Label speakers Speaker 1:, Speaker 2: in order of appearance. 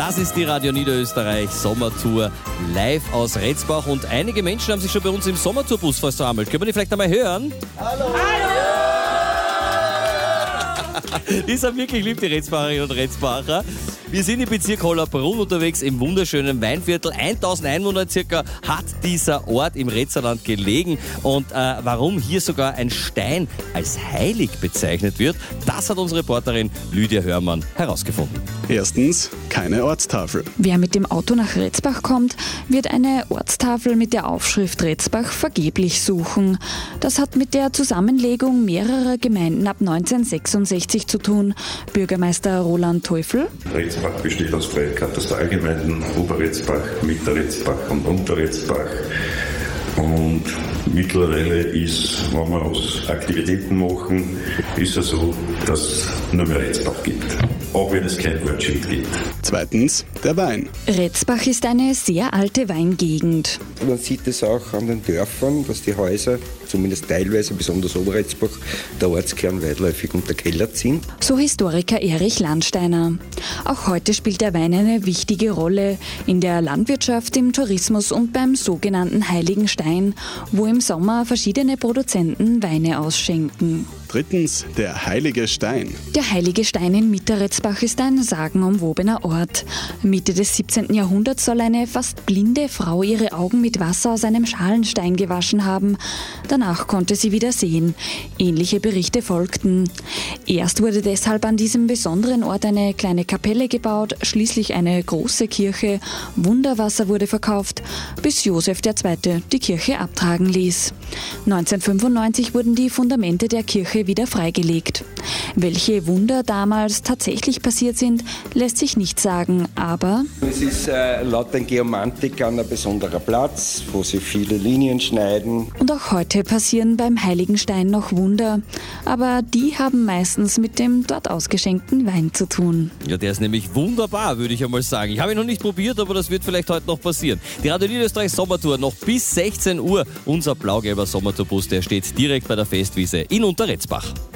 Speaker 1: Das ist die Radio Niederösterreich Sommertour live aus Retzbach und einige Menschen haben sich schon bei uns im Sommertourbus versammelt. Können wir die vielleicht einmal hören? Hallo! Die sind wirklich lieb, die Retzbacherinnen und Retzbacher. Wir sind im Bezirk Hollabrunn unterwegs im wunderschönen Weinviertel. 1000 Einwohner circa hat dieser Ort im Retzerland gelegen. Und warum hier sogar ein Stein als heilig bezeichnet wird, das hat unsere Reporterin Lydia Hörmann herausgefunden.
Speaker 2: Erstens, keine Ortstafel.
Speaker 3: Wer mit dem Auto nach Retzbach kommt, wird eine Ortstafel mit der Aufschrift Retzbach vergeblich suchen. Das hat mit der Zusammenlegung mehrerer Gemeinden ab 1966 zu tun. Bürgermeister Roland Teufel.
Speaker 4: Retzbach besteht aus 3 Katastralgemeinden, Oberretzbach, Mittelretzbach und Unterretzbach. Und mittlerweile ist, wenn wir aus Aktivitäten machen, ist es so, dass es nur mehr Retzbach gibt. Auch wenn es kein Wortschild gibt.
Speaker 2: Zweitens, der Wein.
Speaker 3: Retzbach ist eine sehr alte Weingegend.
Speaker 5: Man sieht es auch an den Dörfern, dass die Häuser, zumindest teilweise, besonders Oberretzbach, der Ortskern weitläufig unterkellert sind.
Speaker 3: So Historiker Erich Landsteiner. Auch heute spielt der Wein eine wichtige Rolle in der Landwirtschaft, im Tourismus und beim sogenannten Heiligen Stein, wo im Sommer verschiedene Produzenten Weine ausschenken.
Speaker 2: Drittens, der Heilige Stein.
Speaker 3: Der Heilige Stein in Mitterretzbach ist ein sagenumwobener Ort. Mitte des 17. Jahrhunderts soll eine fast blinde Frau ihre Augen mit Wasser aus einem Schalenstein gewaschen haben. Danach konnte sie wieder sehen. Ähnliche Berichte folgten. Erst wurde deshalb an diesem besonderen Ort eine kleine Kapelle gebaut, schließlich eine große Kirche. Wunderwasser wurde verkauft, bis Josef II. Die Kirche abtragen ließ. 1995 wurden die Fundamente der Kirche wieder freigelegt. Welche Wunder damals tatsächlich passiert sind, lässt sich nicht sagen, aber
Speaker 5: Es ist laut den Geomantikern ein besonderer Platz, wo sie viele Linien schneiden.
Speaker 3: und auch heute passieren beim Heiligen Stein noch Wunder. Aber die haben meistens mit dem dort ausgeschenkten Wein zu tun.
Speaker 1: Ja, der ist nämlich wunderbar, würde ich einmal sagen. Ich habe ihn noch nicht probiert, aber das wird vielleicht heute noch passieren. Die Radio Niederösterreich Sommertour noch bis 16 Uhr. Unser blau-gelber Sommertourbus, der steht direkt bei der Festwiese in Unterretzbach.